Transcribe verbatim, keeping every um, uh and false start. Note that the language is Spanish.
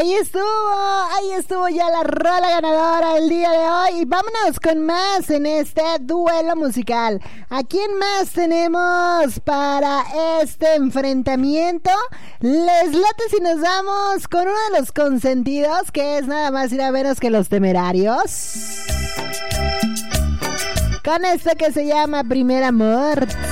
Ahí estuvo, ahí estuvo ya la rola ganadora del día de hoy. Y vámonos con más en este duelo musical. ¿A quién más tenemos para este enfrentamiento? Les late si nos vamos con uno de los consentidos, que es nada más ir a veros que Los Temerarios. Con esto que se llama Primer Amor.